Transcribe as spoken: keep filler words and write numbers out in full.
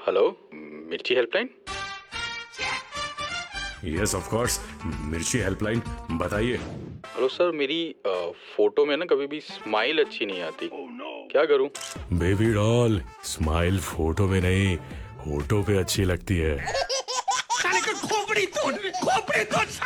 Hello, मिर्ची helpline. Yes of course, मिर्ची helpline, बताइए। हेलो सर, मेरी आ, फोटो में ना कभी भी स्माइल अच्छी नहीं आती। oh, no. क्या करूं? बेबी डॉल, स्माइल फोटो में नहीं होठों पे अच्छी लगती है। साले का खोपड़ी तोड़ खोपड़ी तोड़।